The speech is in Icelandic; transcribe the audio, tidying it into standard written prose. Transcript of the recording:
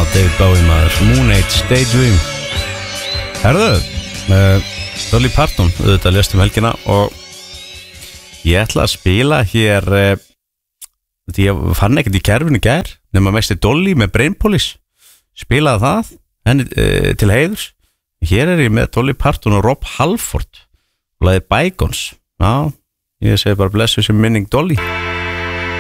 David Bowie maður, Moon Age Daydream. Herðu, Dolly Parton auðvitað lést helgina og ég ætla að spila hér því ég fann ekkert í kerfinu gær nema mesti Dolly með Brain Police, spilaði það henni til heiðurs. Hér ég með Dolly Parton og Rob Halford og lagði Bygons. Já, ég segi bara blessu sem minning Dolly.